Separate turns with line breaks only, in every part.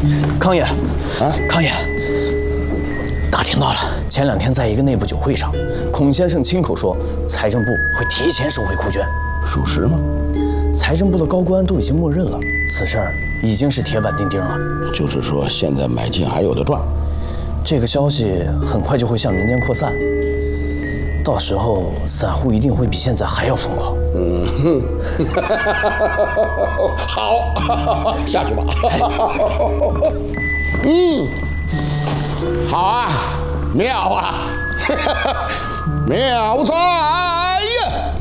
康爷，康爷，打听到了，前2天在一个内部酒会上，孔先生亲口说，财政部会提前收回库券。
属实吗？
财政部的高官都已经默认了，此事儿已经是铁板钉钉了。
就是说，现在买进还有的赚。
这个消息很快就会向民间扩散，到时候散户一定会比现在还要疯狂。
好，下去吧。好啊，妙啊，妙哉呀！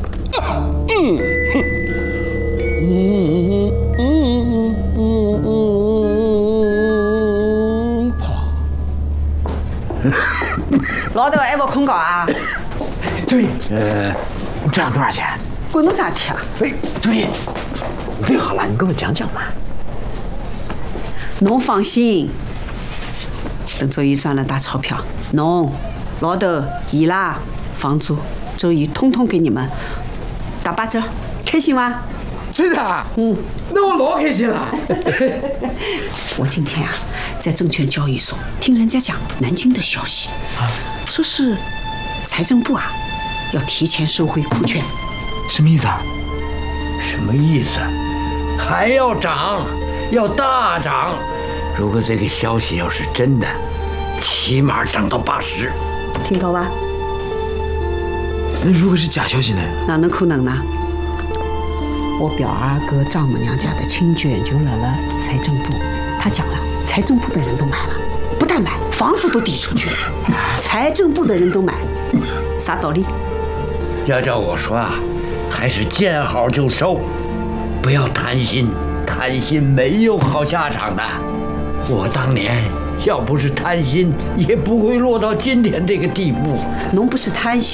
老头还不恐高啊？
对，这样多少钱？
关侬啥事啊？
哎，对，最好了，你给我讲讲嘛。
侬放心，等周一赚了大钞票，侬、老头、姨啦、房租，周一统统给你们打8折，开心吗？
真的啊？那我老开心了。
我今天啊，在证券交易所听人家讲南京的消息，说是财政部啊要提前收回库券。
什么意思啊？
什么意思？还要涨，要大涨。如果这个消息要是真的，起码涨到80。
听到吧？
那如果是假消息呢？
哪能可能呢？我表儿和丈母娘家的亲眷就来了财政部，他讲了，财政部的人都买了，不但买，房子都抵出去了，财政部的人都买，啥道理？
要叫我说啊，还是见好就收，不要贪心，贪心没有好下场的。我当年要不是贪心，也不会落到今天这个地步。
侬不是贪心。